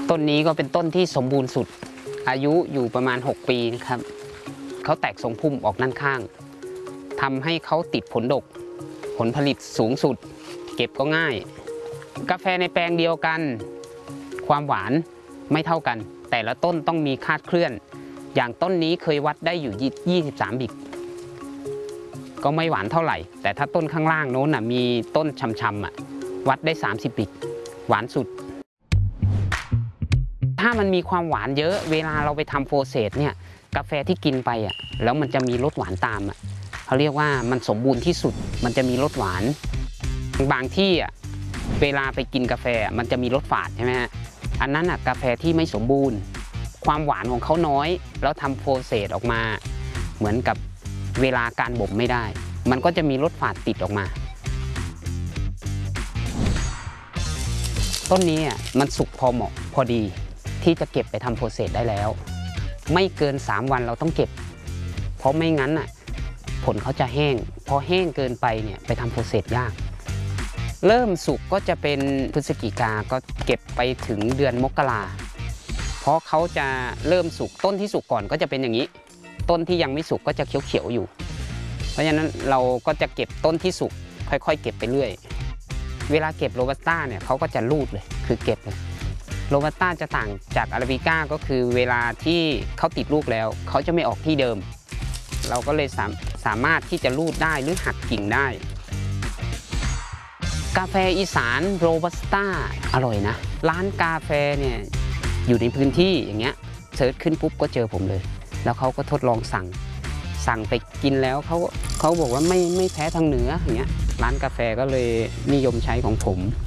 ต้นนี้ก็เป็นต้นที่สมบูรณ์สุดอายุอยู่ประมาณ6 ปีนะครับเขาแตกทรงพุ่มออกด้านข้างทำให้เขาติดผลดกผลผลิตสูงสุดเก็บก็ง่ายกาแฟในแปลงเดียวกันความหวานไม่เท่ากันแต่ละต้นต้องมีคาดเคลื่อนอย่างต้นนี้เคยวัดได้อยู่23 บิกก็ไม่หวานเท่าไหร่แต่ถ้าต้นข้างล่างโน้นมีต้นช่ำๆวัดได้30 บิกหวานสุดถ้ามันมีความหวานเยอะเวลาเราไปทำโปรเซสเนี่ยกาแฟที่กินไปแล้วมันจะมีรสหวานตามเขาเรียกว่ามันสมบูรณ์ที่สุดมันจะมีรสหวานบางที่เวลาไปกินกาแฟมันจะมีรสฝาดใช่ไหมฮะอันนั้นกาแฟที่ไม่สมบูรณ์ความหวานของเขาน้อยแล้วทำโปรเซสออกมาเหมือนกับเวลาการบ่มไม่ได้มันก็จะมีรสฝาดติดออกมาต้นนี้มันสุกพอเหมาะพอดีที่จะเก็บไปทำโปรเซสได้แล้วไม่เกิน3 วันเราต้องเก็บเพราะไม่งั้นผลเขาจะแห้งพอแห้งเกินไปเนี่ยไปทำโปรเซสยากเริ่มสุกก็จะเป็นพฤศจิกาก็เก็บไปถึงเดือนมกราเพราะเขาจะเริ่มสุกต้นที่สุกก่อนก็จะเป็นอย่างนี้ต้นที่ยังไม่สุกก็จะเขียวๆอยู่เพราะฉะนั้นเราก็จะเก็บต้นที่สุกค่อยๆเก็บไปเรื่อยเวลาเก็บโรบัสต้าเนี่ยเขาก็จะรูดเลยคือเก็บเลยโรบัสต้าจะต่างจากอาราบิก้าก็คือเวลาที่เขาติดลูกแล้วเขาจะไม่ออกที่เดิมเราก็เลยสามารถที่จะรูดได้หรือหักกิ่งได้กาแฟอีสานโรบัสต้าอร่อยนะร้านกาแฟเนี่ยอยู่ในพื้นที่อย่างเงี้ยเซิร์ชขึ้นปุ๊บก็เจอผมเลยแล้วเขาก็ทดลองสั่งไปกินแล้วเขาบอกว่าไม่แพ้ทางเหนืออย่างเงี้ยร้านกาแฟก็เลยนิยมใช้ของผม